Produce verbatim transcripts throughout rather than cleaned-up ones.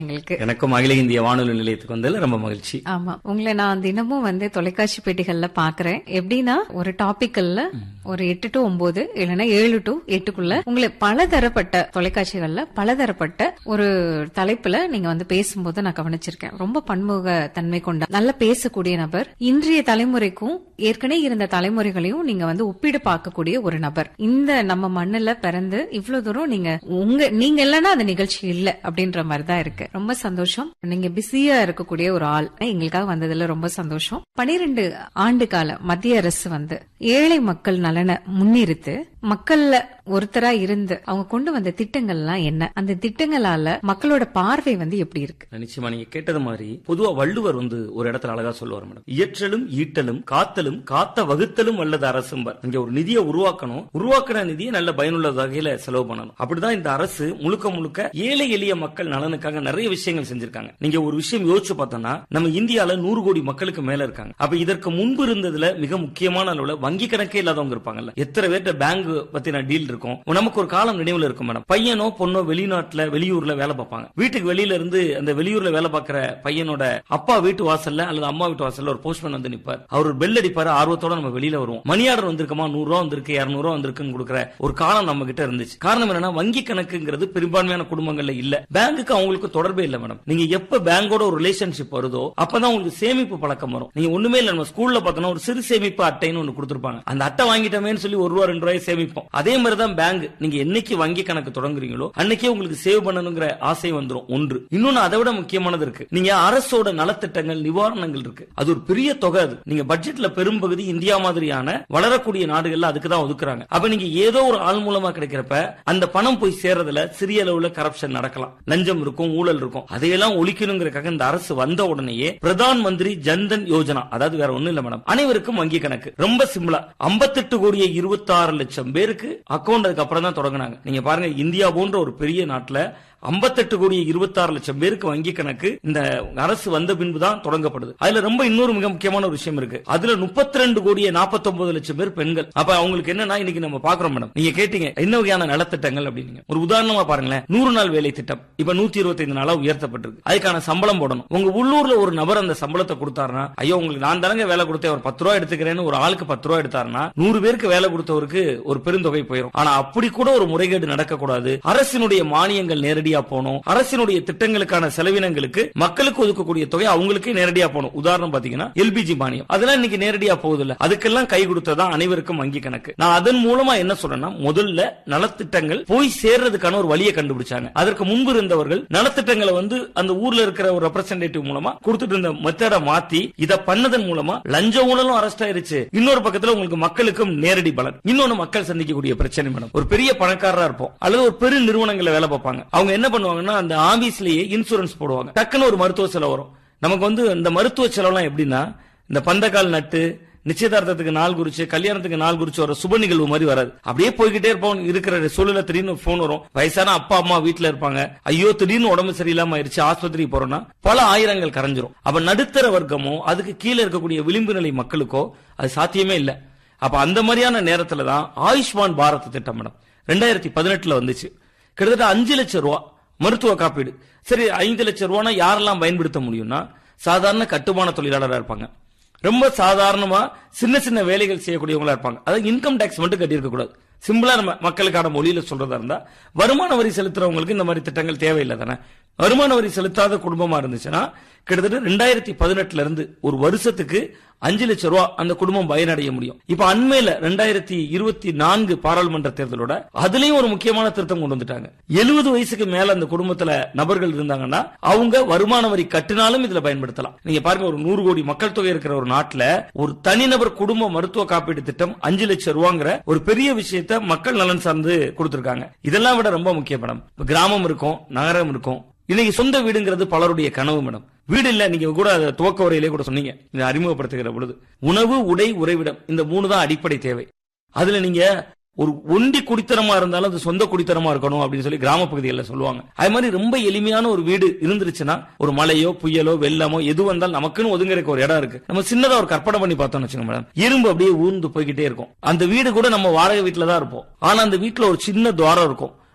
எங்களுக்கு. எனக்கும் அகில இந்திய வானொலி நிலையத்துக்கு வந்ததுல ரொம்ப மகிழ்ச்சி. ஆமா, உங்களை நான் தினமும் வந்து தொலைக்காட்சி பெட்டிகள்ல பாக்குறேன். எப்படின்னா ஒரு டாபிக்கல்ல ஒரு எட்டு டு ஒன்பது இல்லைன்னா ஏழு டு எட்டுக்குள்ள உங்களை பலதரப்பட்ட தொலைக்காட்சிகள்ல பலதரப்பட்ட ஒரு தலைப்புல நீங்க வந்து பேசும்போது நான் கவனிச்சிருக்கேன். ரொம்ப பன்முக தன்மை கொண்ட நல்ல பேசக்கூடிய நபர். இன்றைய தலைமுறைக்கும் ஏற்கனவே இருந்த தலைமுறைகளையும் நீங்க வந்து ஒப்பிடு பார்க்கக்கூடிய ஒரு நபர். இந்த நம்ம மண்ணுல பிறந்து இவ்வளவு தூரம் நீங்க உங்க நீங்க இல்லைன்னா அந்த நிகழ்ச்சி இல்ல அப்படின்ற மாதிரி தான் இருக்கு. ரொம்ப சந்தோஷம். நீங்க பிஸியா இருக்கக்கூடிய ஒரு ஆள் எங்களுக்காக வந்ததுல ரொம்ப சந்தோஷம். பனிரெண்டு ஆண்டு கால மத்திய அரசு வந்து ஏழை மக்கள் நலனை முன்னிறுத்து மக்கள்ல ஒருத்தரா இருந்து அவங்க கொண்டு வந்த திட்டங்கள் எல்லாம் என்ன, அந்த திட்டங்களால மக்களோட பார்வை வந்து எப்படி இருக்கு? நிச்சயமா நீங்க கேட்டது மாதிரி பொதுவா வள்ளுவர் வந்து ஒரு இடத்துல அழகா சொல்லுவார் மேடம். இயற்றலும் ஈட்டலும் காத்தலும் காத்த வகுத்தலும் வல்லது அரசும்பர். இங்க ஒரு நிதியை உருவாக்கணும், உருவாக்குற நிதியை நல்ல பயனுள்ள வகையில செலவு பண்ணணும். அப்படிதான் இந்த அரசு முழுக்க முழுக்க ஏழை எளிய மக்கள் நலனுக்காக நிறைய விஷயங்கள் செஞ்சிருக்காங்க. நீங்க ஒரு விஷயம் யோசிச்சு பார்த்தோம்னா நம்ம இந்தியால நூறு கோடி மக்களுக்கு மேல இருக்காங்க. அப்ப இதற்கு முன்பு இருந்ததுல மிக முக்கியமான அளவுல வங்கி கணக்கே இல்லாதவங்க இருப்பாங்கல்ல. எத்தனை பேர்ட்ட பேங்க் பத்தின டீல் இருக்கும். நமக்கு ஒரு காலம் நினைவுல இருக்கும் மேடம். பையனோ பொண்ணோ வெளிநாட்டுல வெளியூர்ல வேலை பார்ப்பாங்க. வீட்டுக்கு வெளியில இருந்து அந்த வெளியூர்ல வேலை பார்க்கிற பையனோட அப்பா வீட்டு வாசல்ல அல்லது அம்மா வீட்டு வாசல்ல ஒரு போஸ்ட்மேன் வந்து நிப்பார். அவர் ஒரு பெல் அடிப்பாரு. ஆர்வத்தோட நம்ம வெளியில வருவோம். மணி ஆர்டர் வந்திருக்குமா, நூறு ரூபா வந்திருக்கு, இருநூறு ரூபா வந்திருக்குன்னு கொடுக்குற ஒரு காலம் நம்ம கிட்ட இருந்துச்சு. காரணம் என்னன்னா வங்கி கணக்குங்கிறது பெரும்பான்மையான குடும்பங்கள்ல இல்ல. பேங்குக்கு அவங்களுக்கு தொடர்பே இல்ல மேடம். நீங்க எப்ப பேங்கோட ஒரு ரிலேஷன்ஷிப் வருதோ அப்பதான் உங்களுக்கு சேமிப்பு பழக்கம் வரும். நீங்க ஒண்ணுமே இல்ல, நம்ம ஸ்கூல்ல பார்த்தோம்னா ஒரு சிறு சேமிப்பு அட்டைன்னு ஒண்ணு கொடுத்திருப்பாங்க. அந்த அட்டை வாங்கிட்டோமேன்னு சொல்லி ஒரு ரூபா ரெண்டு ரூபாய் சேமிப்போம். அதே மாதிரிதான் பேங்க். நீங்க என்னைக்கு வங்கி கணக்கு தொடங்குறீங்களோ அன்னைக்கே உங்களுக்கு சேவ் பண்ணணுங்கிற ஆசை வந்துரும். ஒன்று. இன்னொன்னு அதை விட முக்கியமானது இருக்கு. நீங்க அரசோட நலத்திட்டங்கள் நிவாரணங்கள் இருக்கு. அது ஒரு பெரிய தொகை. அது நீங்க பட்ஜெட்ல பெரும்பகுதி இந்தியா மாதிரியான வளரக்கூடிய நாடுகள்ல அதுக்கு தான் ஒதுக்குறாங்க. அப்ப நீங்க ஏதோ ஒரு ஆள் மூலமா கிடைக்கிறப்ப அந்த பணம் போய் சேர்றதுல சிறிய அளவுல கரப்ஷன் நடக்கலாம், லஞ்சம் இருக்கும், ஊழல் இருக்கும். அதையெல்லாம் ஒழிக்கணுங்கிறதுக்காக இந்த அரசு வந்த உடனேயே பிரதான் மந்திரி ஜன்தன் யோஜனா, அதாவது வேற ஒண்ணும் இல்ல மேடம், அனைவருக்கும் வங்கி கணக்கு. ரொம்ப சிம்பிளா ஐம்பத்தெட்டு கோடியே இருபத்தி ஆறு லட்சம் பேருக்கு அக்கௌண்ட் அதுக்கு அப்புறம் தான் தொடங்கினாங்க. நீங்க பாருங்க, இந்தியா போன்ற ஒரு பெரிய நாட்டுல ஐம்பத்தெட்டு கோடி இருபத்தி ஆறு லட்சம் பேருக்கு வங்கி கணக்கு இந்த அரசு வந்த பின்புதான் தொடங்கப்படுது. அதுல ரொம்ப இன்னொரு மிக முக்கியமான ஒரு விஷயம் இருக்கு. அதுல முப்பத்தி ரெண்டு கோடியே நாற்பத்தி ஒன்பது லட்சம் பேர் பெண்கள். அப்ப அவங்களுக்கு என்னன்னா இன்னைக்கு நம்ம பாக்குறோம் மேடம். நீங்க கேட்டீங்க என்ன வகையான நலத்திட்டங்கள் அப்படின்னு. ஒரு உதாரணமா பாருங்களேன், நூறு நாள் வேலை திட்டம் இப்ப நூத்தி இருபத்தி ஐந்து நாளா உயர்த்தப்பட்டிருக்கு. அதுக்கான சம்பளம் போடணும். உங்க உள்ளூர்ல ஒரு நபர் அந்த சம்பளத்தை கொடுத்தாருன்னா, ஐயோ உங்களுக்கு நான் தானங்க வேலை கொடுத்தேன், ஒரு பத்து ரூபாய் எடுத்துக்கிறேன்னு ஒரு ஆளுக்கு பத்து ரூபாய் எடுத்தாருன்னா நூறு பேருக்கு வேலை கொடுத்தவருக்கு ஒரு பெருந்தொகை போயிடும். ஆனா அப்படி கூட ஒரு முறைகேடு நடக்கக்கூடாது. அரசினுடைய மானியங்கள் நேரடியா போகணும். அரசினுடைய திட்டங்களுக்கான செலவினங்களுக்கு மக்களுக்கு ஒதுக்கக்கூடிய தொகை அவங்களுக்கே நேரடியா போகணும். உதாரணம் பாத்தீங்கன்னா எல்பிஜி மானியம், அதெல்லாம் இன்னைக்கு நேரடியா போகுது இல்ல. அதுக்கெல்லாம் கை கொடுத்ததான் அனைவருக்கும் வங்கி கணக்கு. நான் அதன் மூலமா என்ன சொல்றேன்னா, முதல்ல நலத்திட்டங்கள் போய் சேர்றதுக்கான ஒரு வழியை கண்டுபிடிச்சாங்க. அதற்கு முன்பு இருந்தவர்கள் நலத்திட்டங்களை வந்து அந்த ஊர்ல இருக்கிற ஒரு ரெப்ரசன்டேட்டிவ் மூலமா கொடுத்துட்டு இருந்த மெத்தட மாத்தி இத பண்ணதன் மூலமா லஞ்ச ஊழலும் அரெஸ்ட் ஆயிருச்சு. இன்னொரு பக்கத்துல உங்களுக்கு மக்களுக்கும் நேரடி பலன். இன்னொன்னு மக்கள் சந்திக்கக்கூடிய பிரச்சனை மேடம். ஒரு பெரிய பணக்காரரா இருப்போம் அல்லது ஒரு பெரு நிறுவனங்களை வேலை பார்ப்பாங்க. அவங்க என்ன பண்ணுவாங்க, அந்த ஆபீஸ்லயே இன்சூரன்ஸ் போடுவாங்க. டக்குன்னு ஒரு மருத்துவ செலவு வரும். நமக்கு வந்து இந்த மருத்துவ செலவுலாம் எப்படின்னா, இந்த பந்தக்கால் நட்டு நிச்சயதார்த்தத்துக்கு நாள் குறிச்சு கல்யாணத்துக்கு நாள் குறிச்சு வர சுப நிகழ்வு மாதிரி வராது. அப்படியே போய்கிட்டே இருப்போம். இருக்கிற சூழல திடீர்னு போன் வரும். வயசான அப்பா அம்மா வீட்டுல இருப்பாங்க. ஐயோ திடீர்னு உடம்பு சரியில்லாம ஆயிருச்சு, ஆஸ்பத்திரி போறோம்னா பல ஆயிரங்கள் கரைஞ்சிரும். அப்ப நடுத்தர வர்க்கமோ அதுக்கு கீழே இருக்கக்கூடிய விளிம்பு நிலை மக்களுக்கோ அது சாத்தியமே இல்ல. அப்ப அந்த மாதிரியான நேரத்துல தான் ஆயுஷ்மான் பாரத் திட்டம் மேடம் ரெண்டாயிரத்தி பதினெட்டுல வந்துச்சு. கிட்டத்தட்ட அஞ்சு லட்சம் ரூபாய் மருத்துவ காப்பீடு. சரி, ஐந்து லட்சம் ரூபாய் யாரெல்லாம் பயன்படுத்த முடியும்னா, சாதாரண கட்டுமான தொழிலாளராக இருப்பாங்க, ரொம்ப சாதாரணமா சின்ன சின்ன வேலைகள் செய்யக்கூடியவங்களா இருப்பாங்க. அதாவது இன்கம் டாக்ஸ் மட்டும் கட்டி இருக்க கூடாது. சிம்பிளா நம்ம மக்களுக்கான மொழியில சொல்றதா இருந்தா, வருமான வரி செலுத்துறவங்களுக்கு இந்த மாதிரி திட்டங்கள் தேவையில்லை தானே. வருமான வரி செலுத்தாத குடும்பமா இருந்துச்சுன்னா கிட்டத்தட்ட ரெண்டாயிரத்தி பதினெட்டுல இருந்து ஒரு வருஷத்துக்கு அஞ்சு லட்சம் ரூபாய் அந்த குடும்பம் பயனடைய முடியும். இப்ப அண்மையில ரெண்டாயிரத்தி இருபத்தி நான்கு பாராளுமன்ற தேர்தலோட அதுலயும் ஒரு முக்கியமான திருத்தம் கொண்டு வந்துட்டாங்க. எழுபது வயசுக்கு மேல அந்த குடும்பத்துல நபர்கள் இருந்தாங்கன்னா அவங்க வருமான வரி கட்டினாலும் இதுல பயன்படுத்தலாம். நீங்க பாருங்க, ஒரு நூறு கோடி மக்கள் தொகை இருக்கிற ஒரு நாட்டுல ஒரு தனிநபர் குடும்ப மருத்துவ காப்பீடு திட்டம் அஞ்சு லட்சம் ரூபாங்கிற ஒரு பெரிய விஷயத்தை மக்கள் நலன் சார்ந்து கொடுத்திருக்காங்க. இதெல்லாம் விட ரொம்ப முக்கியம் மேடம், கிராமம் இருக்கும், நகரம் இருக்கும். இன்னைக்கு சொந்த வீடுங்கிறது பலருடைய கனவு மேடம். வீடு இல்ல, நீங்க கூட துவக்க உரையிலே கூட சொன்னீங்க, அறிமுகப்படுத்துகிற பொழுது உணவு, உடை, உறைவிடம், இந்த மூணு தான் அடிப்படை தேவை. அதுல நீங்க ஒரு ஒண்டி குடித்தனமா இருந்தாலும் அது சொந்த குடித்தனமா இருக்கணும் அப்படின்னு சொல்லி கிராம பகுதிகளில் சொல்லுவாங்க. அது மாதிரி ரொம்ப எளிமையான ஒரு வீடு இருந்துருச்சுன்னா, ஒரு மழையோ புயலோ வெள்ளமோ எது வந்தாலும் நமக்குன்னு ஒதுங்கறதுக்கு ஒரு இடம் இருக்கு. நம்ம சின்னதா ஒரு கற்பனை பண்ணி பார்த்தோம்னு வச்சுக்கோங்க மேடம், எறும்பு அப்படியே ஊர்ந்து போய்கிட்டே இருக்கும். அந்த வீடு கூட நம்ம வாடகை வீட்டுல தான் இருப்போம். ஆனா அந்த வீட்டுல ஒரு சின்ன துவாரம் இருக்கும்.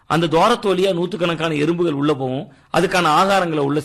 அந்த துவாரத்து வழியா நூத்துக்கணக்கான எறும்புகள் உள்ள போகும், அதுக்கான ஆகாரங்களை உள்ள